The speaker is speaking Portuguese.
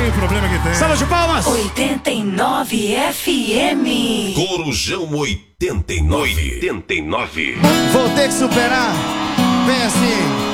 o problema que tem. Salva de palmas! 89 FM. Corujão 89. Vou ter que superar. Vem assim.